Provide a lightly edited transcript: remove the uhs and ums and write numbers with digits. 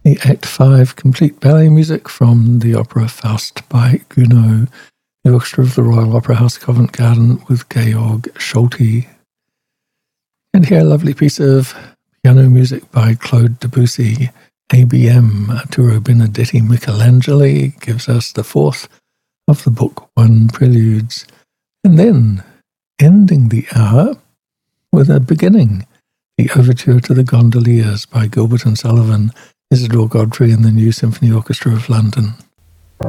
the Act 5 complete ballet music from the opera Faust by Gounod, the orchestra of the Royal Opera House, Covent Garden, with Georg Scholti. And here a lovely piece of piano music by Claude Debussy, ABM, Arturo Benedetti Michelangeli, gives us the fourth of the Book 1 preludes. And then, ending the hour with a beginning, the Overture to the Gondoliers by Gilbert and Sullivan, Isidore Godfrey and the New Symphony Orchestra of London.